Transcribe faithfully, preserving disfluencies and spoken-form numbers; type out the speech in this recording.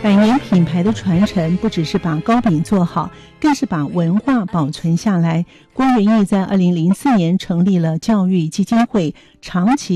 百年品牌的传承不只是把糕饼做好，更是把文化保存下来。郭元益在二零零四年成立了教育基金会，长期